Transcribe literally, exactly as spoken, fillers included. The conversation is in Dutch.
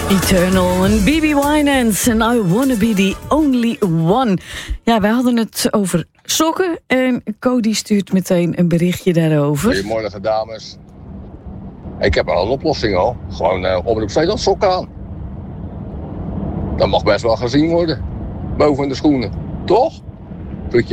Eternal en B B Winans en I Wanna Be The Only One. Ja, wij hadden het over sokken en Cody stuurt meteen een berichtje daarover. Goedemorgen dames. Ik heb al een oplossing al. Gewoon uh, op en op steeds sokken aan. Dat mag best wel gezien worden. Boven de schoenen. Toch?